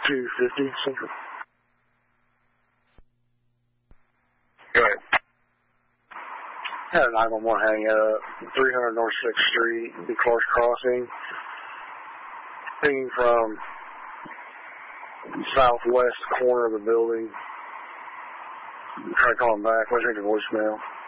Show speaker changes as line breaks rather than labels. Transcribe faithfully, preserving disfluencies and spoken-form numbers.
two fifty Central.
Right.
Had a nine one one hang up, three hundred North sixth Street, the Clark's Crossing. Pinging from southwest corner of the building. Try to call him back. Let's take a voicemail.